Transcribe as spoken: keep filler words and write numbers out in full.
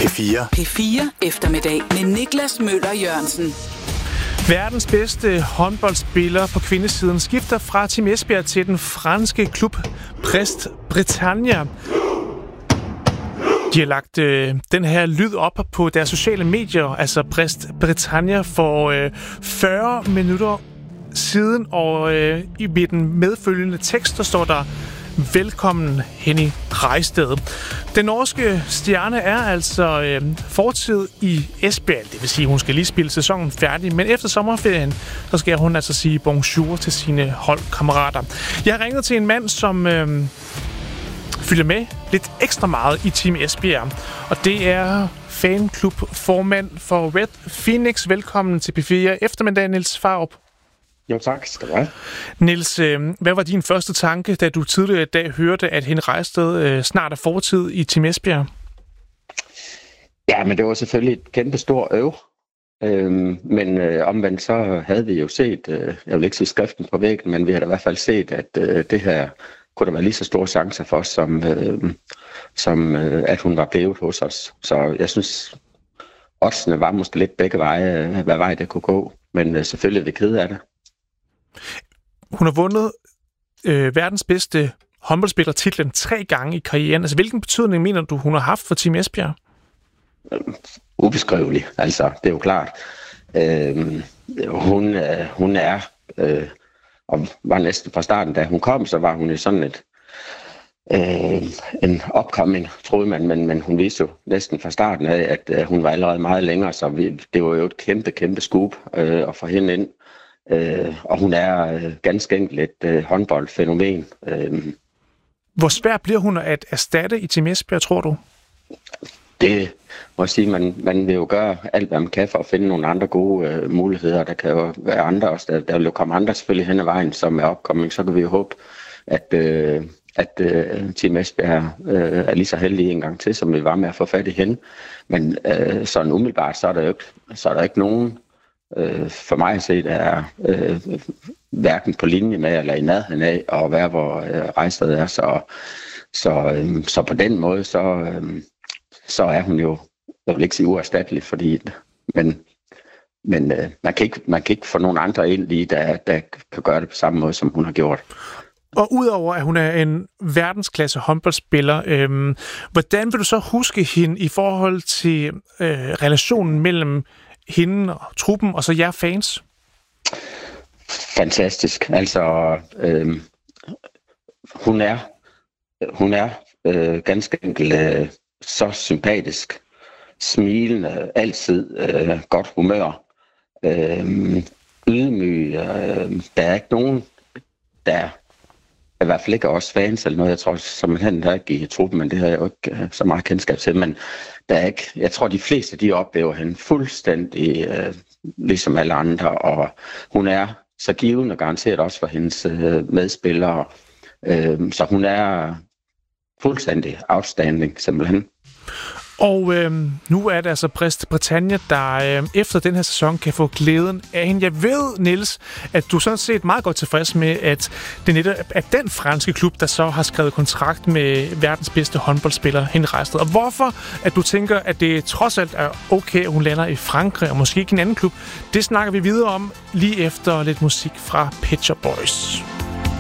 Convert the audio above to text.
P fire. P fire eftermiddag med Niklas Møller Jørgensen. Verdens bedste håndboldspiller på kvindesiden skifter fra Team Esbjerg til den franske klub Brest Bretagne. De har lagt øh, den her lyd op på deres sociale medier, altså Brest Bretagne, for øh, fyrre minutter siden, og øh, i den medfølgende tekst, der står der: Velkommen, Henny Reisted. Den norske stjerne er altså øh, fortid i Esbjerg. Det vil sige, at hun skal lige spille sæsonen færdig. Men efter sommerferien, så skal hun altså sige bonjour til sine holdkammerater. Jeg har ringet til en mand, som øh, følger med lidt ekstra meget i Team Esbjerg. Og det er fanklubformand for Red Phoenix. Velkommen til P fire eftermiddag, Niels Farup. Jo, tak skal du have. Niels, hvad var din første tanke, da du tidligere i dag hørte, at Henny Reisted snart er fortid i Team Esbjerg? Ja, men det var selvfølgelig et kæmpe stort øv. Øhm, men øh, omvendt så havde vi jo set, øh, jeg vil ikke sige skriften på væggen, men vi havde i hvert fald set, at øh, det her kunne der være lige så store chancer for os, som, øh, som øh, at hun var blevet hos os. Så jeg synes, oddsene var måske lidt begge veje, hvad vej det kunne gå. Men øh, selvfølgelig er vi kede af det. Hun har vundet øh, verdens bedste håndboldspiller-titlen tre gange i karrieren. Altså, hvilken betydning mener du, hun har haft for Team Esbjerg? Ubeskrivelig, altså, det er jo klart. Øh, hun, øh, hun er, øh, og var næsten fra starten, da hun kom, så var hun i sådan et, øh, en opkoming, troede man, men, men hun viste jo næsten fra starten af, at øh, hun var allerede meget længere, så vi, det var jo et kæmpe, kæmpe scoop øh, at få hende ind. Øh, og hun er øh, ganske enkelt et øh, håndboldfænomen. Øh, Hvor svært bliver hun at erstatte i Team Esbjerg, tror du? Det må jeg sige, man, man vil jo gøre alt, hvad man kan for at finde nogle andre gode øh, muligheder. Der kan jo være andre også. Der, der vil jo komme andre selvfølgelig hen ad vejen, som er opkoming. Så kan vi jo håbe, at, øh, at øh, Team Esbjerg øh, er lige så heldige en gang til, som vi var med at få fat i hende. Men øh, sådan umiddelbart, så er der jo ikke, så er der ikke nogen Øh, for mig at se, der er øh, hverken på linje med eller i nærheden af at være, hvor øh, Reisted er. Så, så, øh, så på den måde, så, øh, så er hun jo, jeg vil ikke sige uerstattelig, fordi, men, men øh, man, kan ikke, man kan ikke få nogen andre ind lige, der, der kan gøre det på samme måde, som hun har gjort. Og udover at hun er en verdensklasse håndboldspiller, øh, hvordan vil du så huske hende i forhold til øh, relationen mellem hende og truppen, og så jer fans? Fantastisk. Altså, øh, hun er, hun er øh, ganske enkelt øh, så sympatisk, smilende, altid øh, godt humør, øh, ydmyg. Øh, der er ikke nogen, der i hvert fald ikke os fans eller noget, jeg tror, som han der ikke i truppen, men det har jeg jo ikke uh, så meget kendskab til, men der er ikke, jeg tror, de fleste, de oplever hende fuldstændig uh, ligesom alle andre, og hun er så givende garanteret også for hendes uh, medspillere, uh, så hun er fuldstændig outstanding, simpelthen. Og øh, nu er det altså Brest Bretagne, der øh, efter den her sæson kan få glæden af hende. Jeg ved, Niels, at du sådan set meget godt tilfreds med, at det netop er den franske klub, der så har skrevet kontrakt med verdens bedste håndboldspiller, Henny Reisted. Og hvorfor at du tænker, at det trods alt er okay, at hun lander i Frankrig og måske ikke en anden klub, det snakker vi videre om lige efter lidt musik fra Pet Shop Boys.